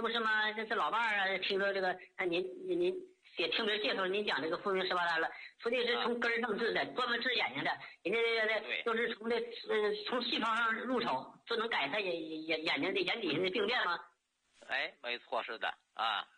不是吗？这老伴儿啊，听说这个，您也听别人介绍您讲这个复明十八单了，说的是从根儿上治的，专门治眼睛的，人家这都是从细胞上入手，就能改善眼睛的眼底下的病变吗？ 哎，没错，是的啊。